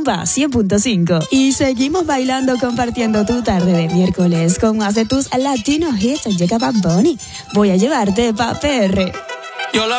Rumba 100.5. Y seguimos bailando, compartiendo tu tarde de miércoles con más de tus Latino Hits. Llega Bad Bunny. Voy a llevarte pa' PR. Yo la